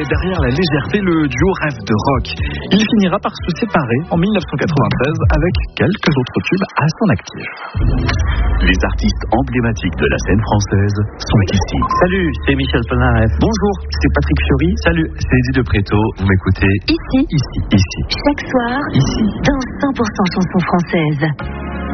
derrière la légèreté, le duo rêve de rock. Il finira par se séparer en 1993 avec quelques autres tubes à son actif. Les artistes emblématiques de la scène française sont ici. Salut, c'est Michel Polnareff. Bonjour, c'est Patrick Fiori. Salut, c'est Eddie de Préto. Vous m'écoutez Ici. Ici. Chaque soir. Ici. Dans 100% chansons françaises.